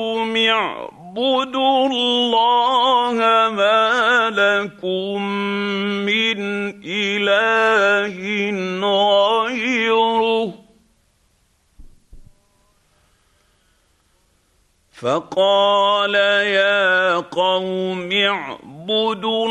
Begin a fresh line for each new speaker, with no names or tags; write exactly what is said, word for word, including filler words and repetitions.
اعبدوا الله ما لكم من إله غيره. فقال يا قوم اعبدوا